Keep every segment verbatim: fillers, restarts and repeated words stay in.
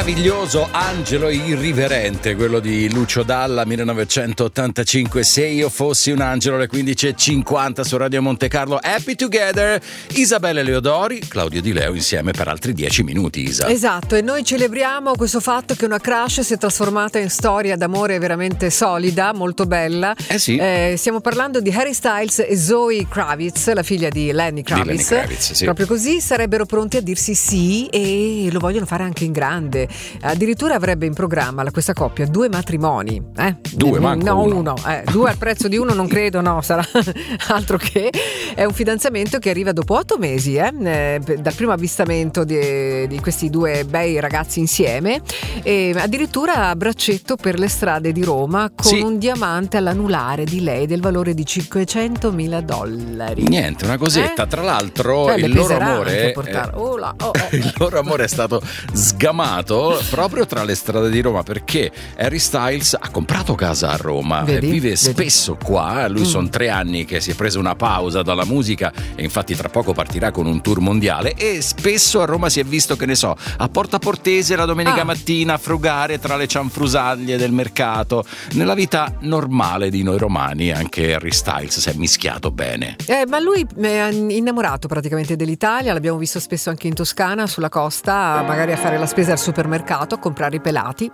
Meraviglioso Angelo irriverente, quello di Lucio Dalla, millenovecentottantacinque. Se io fossi un angelo, alle quindici e cinquanta su Radio Monte Carlo. Happy Together, Isabella Leodori, Claudio Di Leo insieme per altri dieci minuti. Isa. Esatto, e noi celebriamo questo fatto che una crush si è trasformata in storia d'amore veramente solida, molto bella. Eh sì. Eh, stiamo parlando di Harry Styles e Zoe Kravitz, la figlia di Lenny Kravitz. Di Lenny Kravitz, sì. Proprio così sarebbero pronti a dirsi sì e lo vogliono fare anche in grande. Addirittura avrebbe in programma la, questa coppia due matrimoni. Eh? Due, manco no, uno. uno. Eh, due al prezzo di uno non credo, no, sarà altro che. È un fidanzamento che arriva dopo otto mesi, eh? Eh, dal primo avvistamento di, di questi due bei ragazzi insieme, e addirittura a braccetto per le strade di Roma con sì. un diamante all'anulare di lei del valore di cinquecentomila dollari. Niente, una cosetta. Eh? Tra l'altro Cioè, il loro amore eh, oh là, oh, oh. il loro amore è stato sgamato proprio tra le strade di Roma, perché Harry Styles ha comprato casa a Roma, vedi, e vive vedi. spesso qua. Lui mm. sono tre anni che si è preso una pausa dalla musica e infatti tra poco partirà con un tour mondiale, e spesso a Roma si è visto, che ne so, a Porta Portese la domenica ah. mattina a frugare tra le cianfrusaglie del mercato. Nella vita normale di noi romani anche Harry Styles si è mischiato bene. Eh, ma lui è innamorato praticamente dell'Italia, l'abbiamo visto spesso anche in Toscana, sulla costa, magari a fare la spesa al supermercato, a comprare i pelati.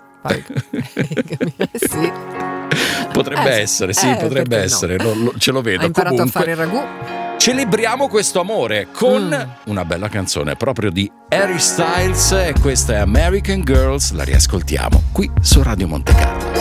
Sì. Potrebbe eh, essere, sì, eh, potrebbe essere, no? lo, ce lo vedo. Ha imparato Comunque, a fare il ragù. Celebriamo questo amore con mm. una bella canzone proprio di Harry Styles, e questa è American Girls, la riascoltiamo qui su Radio Monte Carlo.